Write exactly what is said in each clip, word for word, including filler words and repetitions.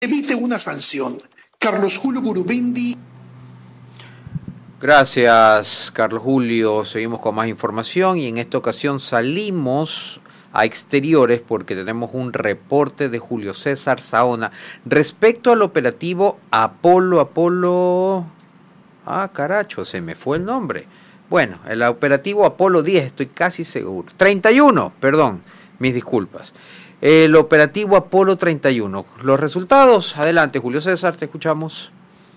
evite una sanción. Carlos Julio Gurubendi. Gracias, Carlos Julio. Seguimos con más información y en esta ocasión salimos a exteriores porque tenemos un reporte de Julio César Saona respecto al operativo Apolo, Apolo... Ah, caracho, se me fue el nombre. Bueno, el operativo Apolo diez, estoy casi seguro. treinta y uno, perdón, mis disculpas. El operativo Apolo treinta y uno. Los resultados, adelante, Julio César, te escuchamos.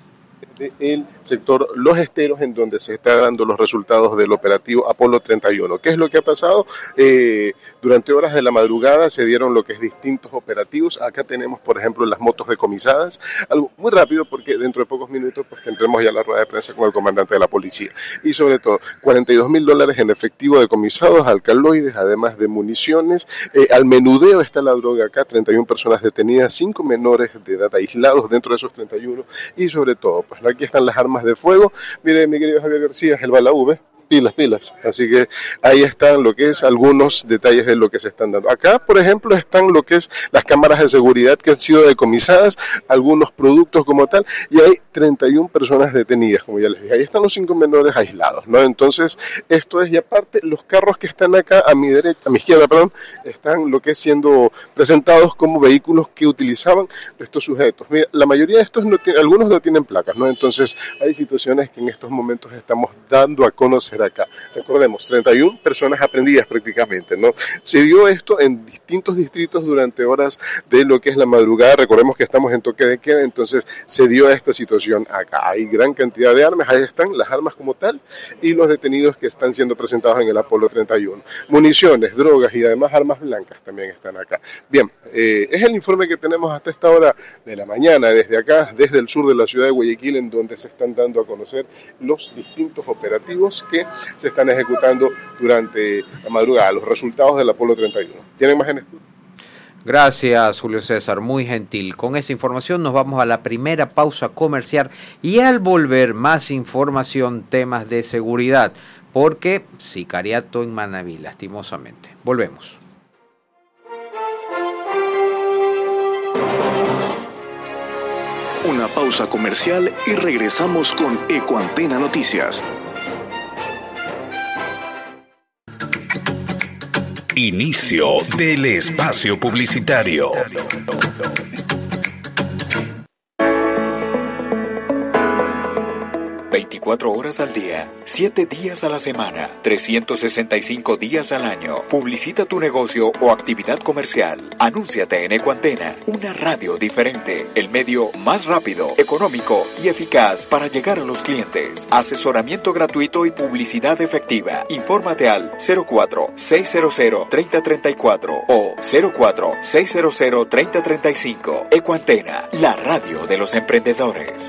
El sector Los Esteros, en donde se están dando los resultados del operativo Apolo treinta y uno. ¿Qué es lo que ha pasado? Eh, durante horas de la madrugada se dieron lo que es distintos operativos. Acá tenemos, por ejemplo, las motos decomisadas. Algo muy rápido porque dentro de pocos minutos pues tendremos ya la rueda de prensa con el comandante de la policía. Y sobre todo, cuarenta y dos mil dólares en efectivo decomisados, alcaloides, además de municiones. Eh, al menudeo está la droga acá, treinta y una personas detenidas, cinco menores de edad aislados dentro de esos treinta y uno. Y sobre todo, pues aquí están las armas de fuego. Mire, mi querido Javier García, el bala V, pilas, pilas. Así que ahí están lo que es algunos detalles de lo que se están dando. Acá, por ejemplo, están lo que es las cámaras de seguridad que han sido decomisadas, algunos productos como tal, y hay treinta y una personas detenidas, como ya les dije. Ahí están los cinco menores aislados, ¿no? Entonces, esto es, y aparte, los carros que están acá a mi derecha, a mi izquierda, perdón, están lo que es siendo presentados como vehículos que utilizaban estos sujetos. Mira, la mayoría de estos, no tiene, algunos no tienen placas, ¿no? Entonces, hay situaciones que en estos momentos estamos dando a conocer acá. Recordemos, treinta y una personas aprendidas prácticamente, ¿no? Se dio esto en distintos distritos durante horas de lo que es la madrugada. Recordemos que estamos en toque de queda, entonces se dio esta situación acá. Hay gran cantidad de armas, ahí están las armas como tal y los detenidos que están siendo presentados en el Apolo treinta y uno. Municiones, drogas y además armas blancas también están acá. Bien, eh, es el informe que tenemos hasta esta hora de la mañana, desde acá, desde el sur de la ciudad de Guayaquil, en donde se están dando a conocer los distintos operativos que se están ejecutando durante la madrugada, los resultados del Apolo treinta y uno. ¿Tienen más en esto? Gracias, Julio César, muy gentil. Con esta información nos vamos a la primera pausa comercial y al volver más información, temas de seguridad, porque sicariato en Manabí, lastimosamente. Volvemos. Una pausa comercial y regresamos con Ecoantena Noticias. Inicio del espacio publicitario. veinticuatro horas al día, siete días a la semana, trescientos sesenta y cinco días al año. Publicita tu negocio o actividad comercial. Anúnciate en Ecoantena, una radio diferente, el medio más rápido, económico y eficaz para llegar a los clientes. Asesoramiento gratuito y publicidad efectiva. Infórmate al cero cuatro, seis cero cero, tres cero tres cuatro o cero cuatro, seis cero cero, tres cero tres cinco. Ecoantena, la radio de los emprendedores.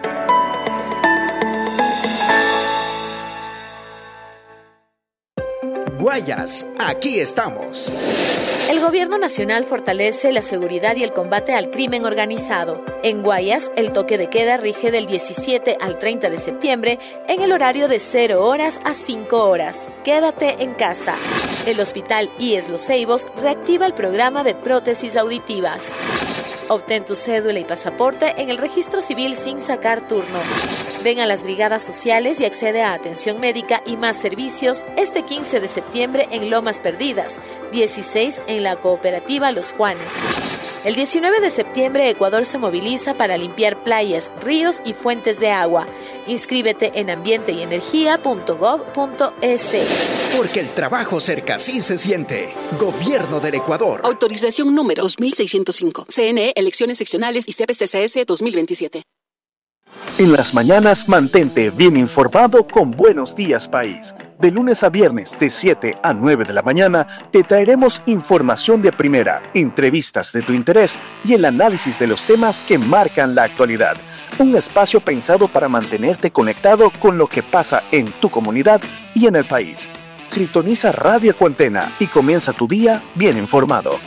Guayas, aquí estamos. El Gobierno Nacional fortalece la seguridad y el combate al crimen organizado. En Guayas, el toque de queda rige del diecisiete al treinta de septiembre en el horario de cero horas a cinco horas. Quédate en casa. El Hospital I E S Los Ceibos reactiva el programa de prótesis auditivas. Obtén tu cédula y pasaporte en el registro civil sin sacar turno. Ven a las brigadas sociales y accede a atención médica y más servicios este quince de septiembre en Lomas Perdidas, dieciséis en la cooperativa Los Juanes. El diecinueve de septiembre Ecuador se moviliza para limpiar playas, ríos y fuentes de agua. Inscríbete en ambiente y energía punto gob punto es. Porque el trabajo cerca sí se siente. Gobierno del Ecuador. Autorización número dos mil seiscientos cinco. C N E, elecciones seccionales y C P C C S dos mil veintisiete. En las mañanas mantente bien informado con Buenos Días País. De lunes a viernes de siete a nueve de la mañana te traeremos información de primera, entrevistas de tu interés y el análisis de los temas que marcan la actualidad. Un espacio pensado para mantenerte conectado con lo que pasa en tu comunidad y en el país. Sintoniza Radio Ecoantena y comienza tu día bien informado.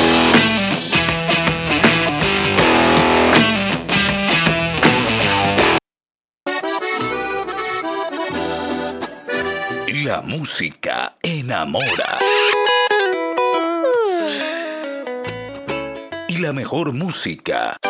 La música enamora. Y la mejor música